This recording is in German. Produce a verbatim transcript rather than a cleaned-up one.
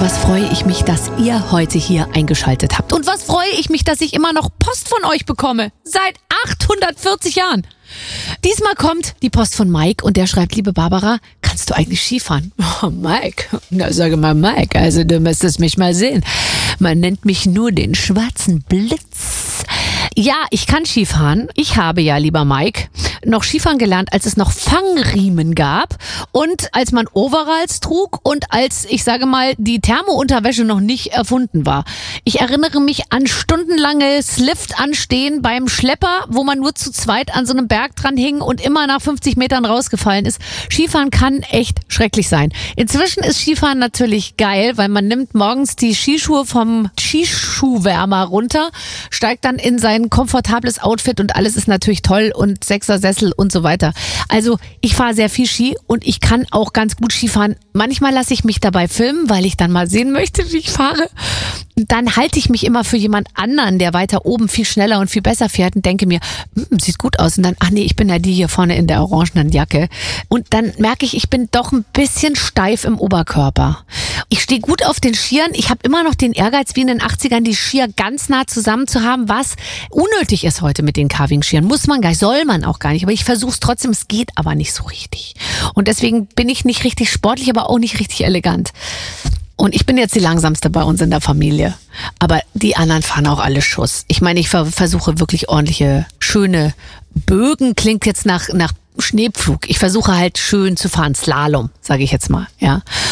Was freue ich mich, dass ihr heute hier eingeschaltet habt. Und was freue ich mich, dass ich immer noch Post von euch bekomme. Seit achthundertvierzig Jahren. Diesmal kommt die Post von Mike und der schreibt: Liebe Barbara, kannst du eigentlich Skifahren? Oh, Mike, na sage mal Mike, also du müsstest mich mal sehen. Man nennt mich nur den schwarzen Blitz. Ja, ich kann Skifahren. Ich habe ja, lieber Mike, noch Skifahren gelernt, als es noch Fangriemen gab und als man Overalls trug und als, ich sage mal, die Thermounterwäsche noch nicht erfunden war. Ich erinnere mich an stundenlanges Lift-Anstehen beim Schlepper, wo man nur zu zweit an so einem Berg dran hing und immer nach fünfzig Metern rausgefallen ist. Skifahren kann echt schrecklich sein. Inzwischen ist Skifahren natürlich geil, weil man nimmt morgens die Skischuhe vom Skischuhwärmer runter, steigt dann in sein komfortables Outfit und alles ist natürlich toll und Sechser-Sessel und so weiter. Also ich fahre sehr viel Ski und ich kann auch ganz gut Skifahren. Manchmal lasse ich mich dabei filmen, weil ich dann mal sehen möchte, wie ich fahre. Und dann halte ich mich immer für jemand anderen, der weiter oben viel schneller und viel besser fährt und denke mir, sieht gut aus. Und dann, ach nee, ich bin ja die hier vorne in der orangenen Jacke. Und dann merke ich, ich bin doch ein bisschen steif im Oberkörper. Ich stehe gut auf den Skiern. Ich habe immer noch den Ehrgeiz, wie in den achtzigern, die Skier ganz nah zusammen zu haben, was unnötig ist heute mit den Carving-Skiern. Muss man gar nicht, soll man auch gar nicht. Aber ich versuche es trotzdem, es geht aber nicht so richtig. Und deswegen bin ich nicht richtig sportlich, aber auch nicht richtig elegant. Und ich bin jetzt die langsamste bei uns in der Familie. Aber die anderen fahren auch alle Schuss. Ich meine, ich ver- versuche wirklich ordentliche, schöne Bögen. Klingt jetzt nach, nach Schneepflug. Ich versuche halt schön zu fahren. Slalom, sage ich jetzt mal, ja.